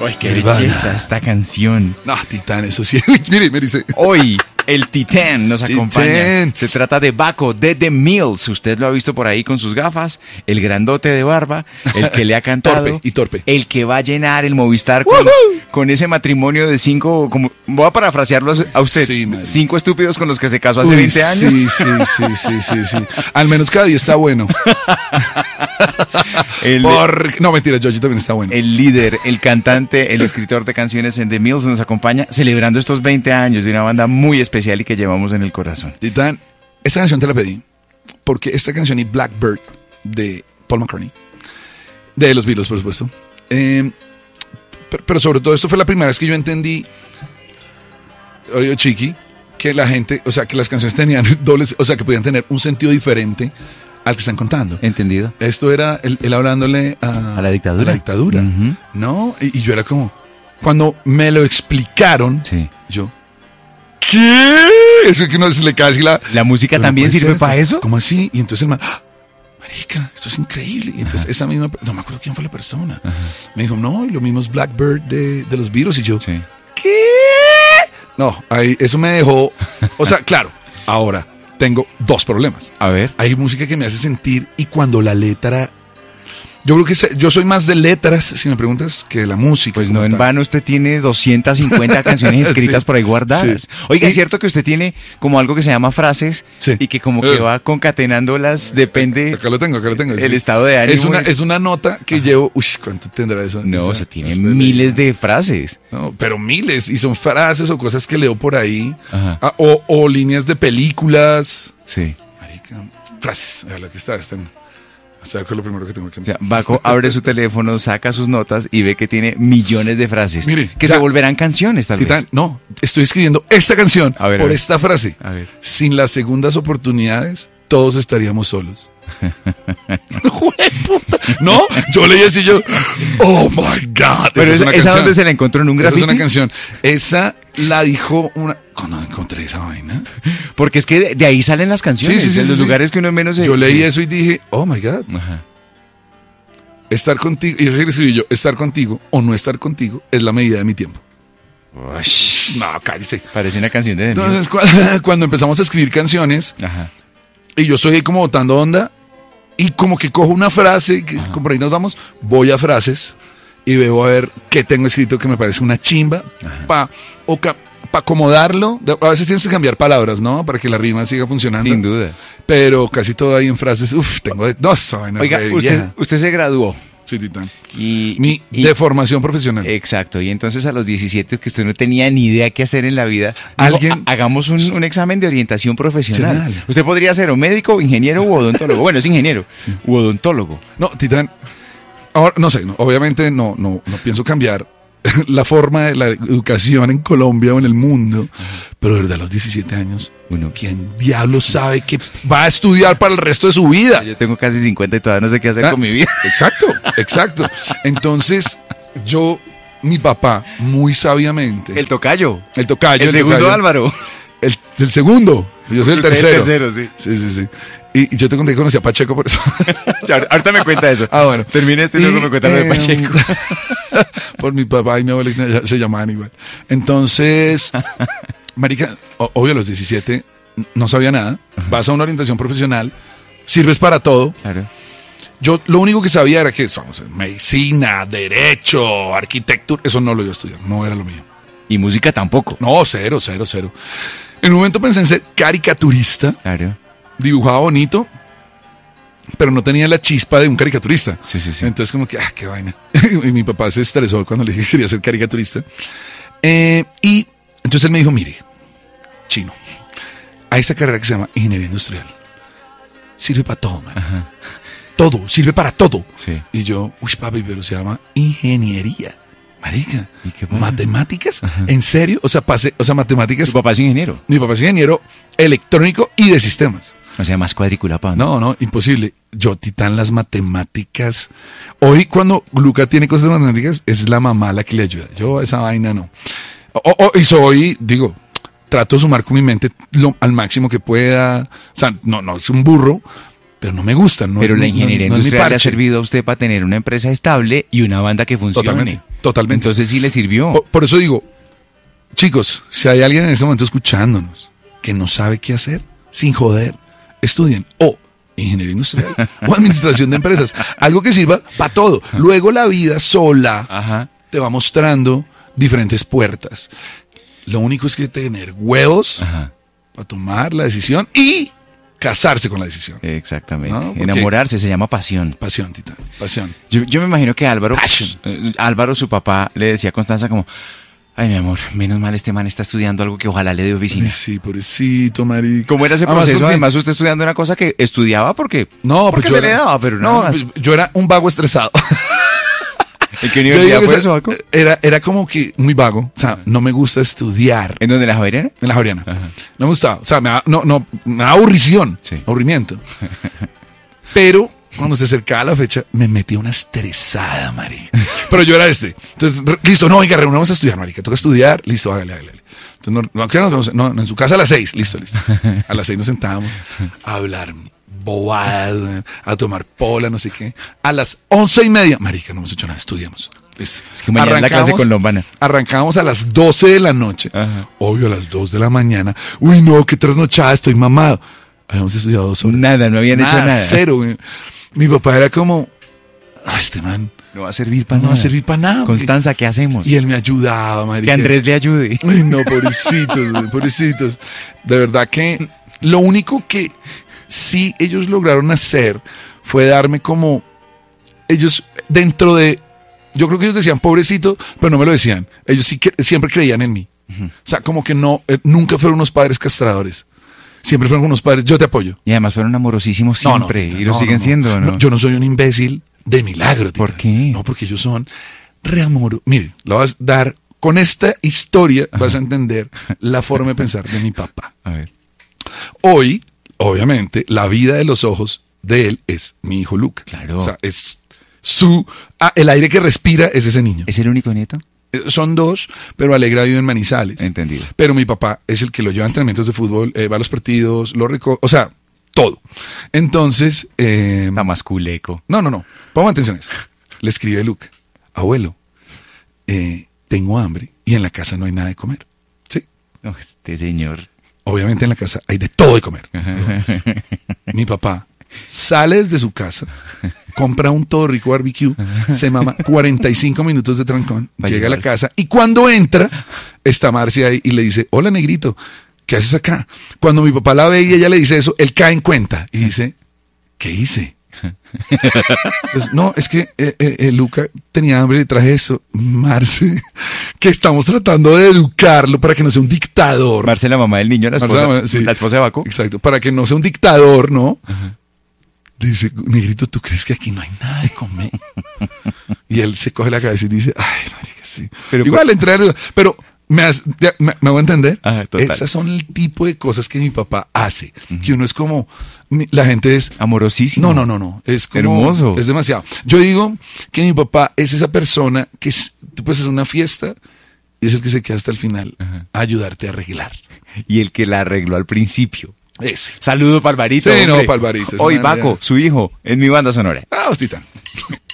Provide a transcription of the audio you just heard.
¡Ay, qué belleza esta canción! No, Titán, eso sí. Mire, me dice. Hoy el Titán nos acompaña. Titán. Se trata de Baco de The Mills. Usted lo ha visto por ahí con sus gafas. El grandote de barba. El que le ha cantado. Torpe. El que va a llenar el Movistar con ese matrimonio de 5... Como, voy a parafrasearlo a usted. Sí, madre. 5 estúpidos con los que se casó hace 20 años. Sí. Al menos cada día está bueno. No, mentira, Georgie también está bueno. El líder, el cantante, el escritor de canciones en The Mills nos acompaña celebrando estos 20 años de una banda muy especial y que llevamos en el corazón. Titán, esta canción te la pedí porque esta canción y Blackbird de Paul McCartney, de los Beatles, por supuesto, pero sobre todo esto fue la primera vez que yo entendí, Chiqui, que la gente, o sea, que las canciones tenían dobles, o sea, que podían tener un sentido diferente al que están contando. Entendido. Esto era él hablándole a la dictadura. Uh-huh. ¿No? Y yo era como, cuando me lo explicaron, sí. Yo, ¿qué? Eso que no se le cae así ¿La música también sirve para eso? ¿Cómo así? Y entonces el man, marica, esto es increíble. Y entonces esa misma, no me acuerdo quién fue la persona. Ajá. Me dijo, no, y lo mismo es Blackbird de los Beatles. Y yo, sí. ¿Qué? No, ahí, eso me dejó, o sea, claro, ahora tengo 2 problemas. A ver. Hay música que me hace sentir y cuando la letra... Yo creo que yo soy más de letras, si me preguntas, que de la música. Pues no en vano usted tiene 250 canciones escritas sí, por ahí guardadas. Sí. Oiga, es cierto que usted tiene como algo que se llama frases y que como que va concatenándolas, depende... Acá lo tengo. El estado de ánimo. Es una nota que llevo... Uy, ¿cuánto tendrá eso? No, o sea, tiene miles de frases. No, pero miles, y son frases o cosas que leo por ahí. O líneas de películas. Sí. Marica, frases. A la que están... ¿Sabes qué es lo primero que tengo que hacer? Baco abre su teléfono, saca sus notas y ve que tiene millones de frases. Mire, que se volverán canciones, tal vez. No, estoy escribiendo esta canción por esta frase. A ver. Sin las segundas oportunidades, todos estaríamos solos. No, yo leí así yo. Oh my God. Pero esa donde se la encontró en un graffiti. Esa es una canción. Esa la dijo una. ¿Cuándo encontré esa vaina? Porque es que de ahí salen las canciones. Sí, en los lugares que uno menos se... Yo leí eso y dije, oh my God. Ajá. Estar contigo, y así le escribí yo, estar contigo o no estar contigo es la medida de mi tiempo. Ush. No, cállese. Parece una canción de Entonces, cuando empezamos a escribir canciones, ajá, y yo estoy ahí como botando onda, y como que cojo una frase, que como por ahí nos vamos, voy a frases, y veo a ver qué tengo escrito que me parece una chimba, para acomodarlo. A veces tienes que cambiar palabras, ¿no? Para que la rima siga funcionando. Sin duda. Pero casi todo ahí en frases, tengo dos. Oiga, usted se graduó. Sí, Titán. De formación profesional. Exacto. Y entonces a los 17, que usted no tenía ni idea qué hacer en la vida, hagamos un examen de orientación profesional. Sí. Usted podría ser o médico, o ingeniero, u odontólogo. Bueno, es ingeniero. Sí. U odontólogo. No, Titán. Ahora, no sé, obviamente no pienso cambiar la forma de la educación en Colombia o en el mundo, pero de verdad a los 17 años, ¿quién diablos sabe que va a estudiar para el resto de su vida? Yo tengo casi 50 y todavía no sé qué hacer con mi vida. Exacto. Entonces, mi papá, muy sabiamente... El tocayo. El segundo tocayo, Álvaro. El segundo. Yo soy el tercero. El tercero, sí. Sí. Y yo te conté que conocí a Pacheco por eso. Ahorita me cuenta eso. Bueno. Termina y luego me cuenta lo de Pacheco. Por mi papá y mi abuela se llamaban igual. Entonces, marica, obvio a los 17 no sabía nada. Vas a una orientación profesional, sirves para todo. Claro. Yo lo único que sabía era que medicina, derecho, arquitectura, eso no lo iba a estudiar, no era lo mío. ¿Y música tampoco? No, cero. En un momento pensé en ser caricaturista. Claro. Dibujaba bonito, pero no tenía la chispa de un caricaturista. Sí. Entonces como que, qué vaina. Y mi papá se estresó cuando le dije que quería ser caricaturista. Y entonces él me dijo, mire, chino, hay esta carrera que se llama ingeniería industrial. Sirve para todo, man. Ajá. Todo, sirve para todo. Sí. Y yo, papi, pero se llama ingeniería. Marica, ¿matemáticas? Ajá. ¿En serio? O sea, matemáticas. ¿Tu papá es ingeniero? Mi papá es ingeniero electrónico y de sistemas. O sea, más cuadriculado. No, imposible. Yo, Titán, las matemáticas. Hoy, cuando Luca tiene cosas de matemáticas, es la mamá la que le ayuda. Yo, esa vaina no. Y trato de sumar con mi mente al máximo que pueda. O sea, no es un burro, pero no me gusta. Pero la ingeniería industrial le ha servido a usted para tener una empresa estable y una banda que funcione. Totalmente. Entonces sí le sirvió. Por eso digo, chicos, si hay alguien en este momento escuchándonos que no sabe qué hacer, sin joder, estudien o ingeniería industrial o administración de empresas. Algo que sirva para todo. Luego la vida sola te va mostrando diferentes puertas. Lo único es que tener huevos para tomar la decisión y casarse con la decisión. Exactamente. ¿No? Enamorarse se llama pasión. Pasión, Titán. Pasión. Yo me imagino que Álvaro, su papá, le decía a Constanza como... Ay, mi amor, menos mal este man está estudiando algo que ojalá le dé oficina. Sí, pobrecito, marica. ¿Cómo era ese proceso? Además, usted estudiando una cosa que estudiaba porque porque se le daba, pero nada más. Yo era un vago estresado. ¿En qué universidad fue eso, Vaco? Era como que muy vago. O sea, no me gusta estudiar. ¿En dónde? ¿En la Javeriana? En la Javeriana. No me gustaba. O sea, me da aburrición. Sí. Aburrimiento. Pero... cuando se acercaba la fecha, me metí una estresada, marica. Pero yo era Entonces, listo, no, oiga, reunamos a estudiar, marica. Toca estudiar, listo, hágale. Entonces, en su casa a las 6, listo. A las 6 nos sentábamos a hablar bobadas, a tomar pola, no sé qué. A las 11:30, marica, no hemos hecho nada, estudiamos. Listo. Es que mañana la clase con Lombana. Arrancábamos a las 12 de la noche. Obvio, a las 2 de la mañana. Uy, no, qué trasnochada, estoy mamado. Habíamos estudiado 2 horas. Nada, no habían hecho nada. Cero, güey. Mi papá era como, este man no va a servir para nada. No va a servir para nada. Constanza, ¿qué hacemos? Y él me ayudaba, marica. Que Andrés le ayude. Ay, no, pobrecitos. De verdad que lo único que sí ellos lograron hacer fue darme como, ellos dentro de, yo creo que ellos decían pobrecito, pero no me lo decían. Ellos sí siempre creían en mí. O sea, como que nunca fueron unos padres castradores. Siempre fueron unos padres, yo te apoyo. Y además fueron amorosísimos siempre, y lo siguen siendo, ¿no? Yo no soy un imbécil de milagro, tita. ¿Por qué? No, porque ellos son reamorosos. Mire, lo vas a dar, con esta historia vas a entender la forma de pensar de mi papá. A ver. Hoy, obviamente, la vida de los ojos de él es mi hijo Luca. Claro. O sea, es el aire que respira es ese niño. ¿Es el único nieto? Son 2, pero Alegra vive en Manizales. Entendido. Pero mi papá es el que lo lleva a entrenamientos de fútbol, va a los partidos, o sea, todo. Entonces... Está más culeco. No. Pongan atención a eso. Le escribe Luca, abuelo, tengo hambre y en la casa no hay nada de comer. ¿Sí? No, este señor. Obviamente en la casa hay de todo de comer. Mi papá sale desde su casa, compra un todo rico barbecue, se mama 45 minutos de trancón, llega a la casa y cuando entra, está Marcia ahí y le dice, hola negrito, ¿qué haces acá? Cuando mi papá la ve y ella le dice eso, él cae en cuenta y dice, ¿qué hice? Entonces, no, es que Luca tenía hambre y le traje eso. Marce, que estamos tratando de educarlo para que no sea un dictador. Marce, la mamá del niño, la esposa de Baco. Exacto, para que no sea un dictador, ¿no? Dice, negrito, ¿tú crees que aquí no hay nada de comer? Y él se coge la cabeza y dice, ay, marica, sí. Pero igual, pero me hago entender. Esas son el tipo de cosas que mi papá hace. Que uno es como, la gente es... amorosísimo. No. Es como... hermoso. Es demasiado. Yo digo que mi papá es esa persona que tú puedes hacer una fiesta y es el que se queda hasta el final a ayudarte a arreglar. Y el que la arregló al principio. Ese. Saludo para Alvarito. Sí, hombre. No, para Alvarito. Hoy Baco, su hijo, en mi banda sonora. Hostia.